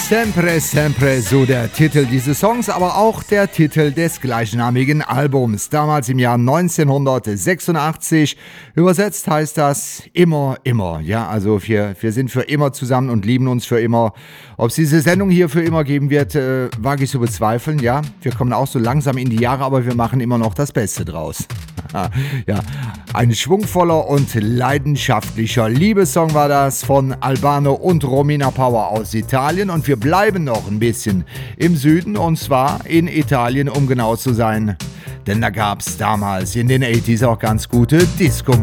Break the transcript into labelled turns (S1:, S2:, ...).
S1: Sempre, sempre, so der Titel dieses Songs, aber auch der Titel des gleichnamigen Albums. Damals im Jahr 1986. Übersetzt heißt das immer, immer. Ja, also wir sind für immer zusammen und lieben uns für immer. Ob es diese Sendung hier für immer geben wird, wage ich zu bezweifeln. Ja, wir kommen auch so langsam in die Jahre, aber wir machen immer noch das Beste draus. Ja, ein schwungvoller und leidenschaftlicher Liebessong war das von Albano und Romina Power aus Italien. Und wir bleiben noch ein bisschen im Süden, und zwar in Italien, um genau zu sein. Denn da gab es damals in den 80s auch ganz gute Disco-Musik.